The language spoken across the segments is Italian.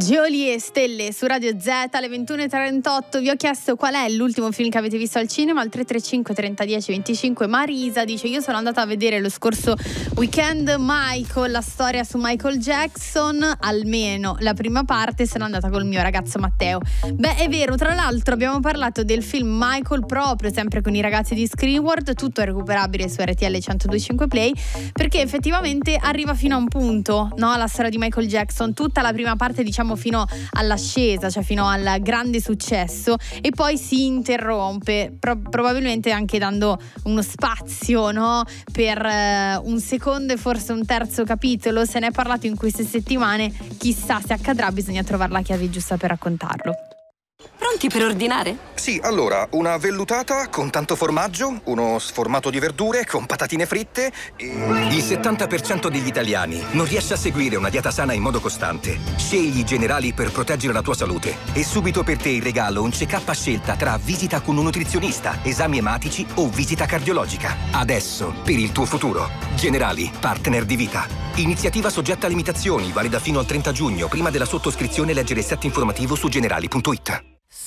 Geoli e stelle su Radio Z alle 21:38. Vi ho chiesto qual è l'ultimo film che avete visto al cinema al 335 30 10 25. Marisa dice: io sono andata a vedere lo scorso weekend Michael, la storia su Michael Jackson, almeno la prima parte, sono andata col mio ragazzo Matteo. Beh, è vero, tra l'altro abbiamo parlato del film Michael proprio sempre con i ragazzi di Screenworld, tutto è recuperabile su RTL 102.5 Play, perché effettivamente arriva fino a un punto, no? La storia di Michael Jackson, tutta la prima parte diciamo fino all'ascesa, cioè fino al grande successo, e poi si interrompe, probabilmente anche dando uno spazio, no? Per un secondo e forse un terzo capitolo. Se ne è parlato in queste settimane, chissà se accadrà, bisogna trovare la chiave giusta per raccontarlo. Pronti per ordinare? Sì, allora, una vellutata con tanto formaggio, uno sformato di verdure con patatine fritte e... Il 70% degli italiani non riesce a seguire una dieta sana in modo costante. Scegli i Generali per proteggere la tua salute. E subito per te in regalo un check-up a scelta tra visita con un nutrizionista, esami ematici o visita cardiologica. Adesso, per il tuo futuro. Generali, partner di vita. Iniziativa soggetta a limitazioni, valida fino al 30 giugno. Prima della sottoscrizione leggere il set informativo su generali.it.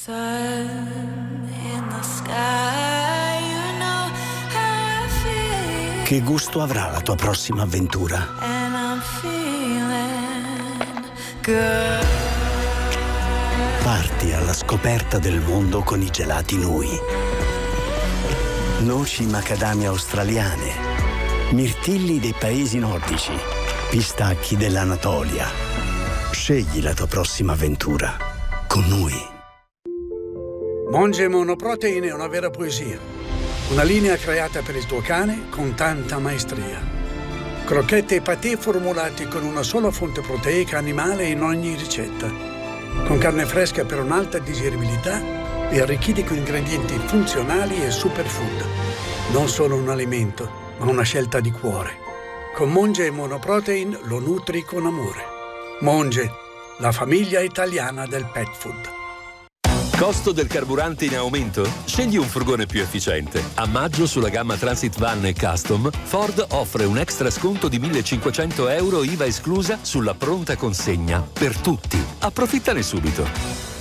Che gusto avrà la tua prossima avventura? Parti alla scoperta del mondo con i gelati Nui. Noci macadamia australiane, mirtilli dei paesi nordici, pistacchi dell'Anatolia. Scegli la tua prossima avventura con Nui. Monge Monoprotein è una vera poesia. Una linea creata per il tuo cane con tanta maestria. Crocchette e patè formulati con una sola fonte proteica animale in ogni ricetta. Con carne fresca per un'alta digeribilità e arricchiti con ingredienti funzionali e superfood. Non solo un alimento, ma una scelta di cuore. Con Monge Monoprotein lo nutri con amore. Monge, la famiglia italiana del pet food. Costo del carburante in aumento? Scegli un furgone più efficiente. A maggio sulla gamma Transit Van e Custom, Ford offre un extra sconto di €1.500 IVA esclusa sulla pronta consegna per tutti. Approfittane subito.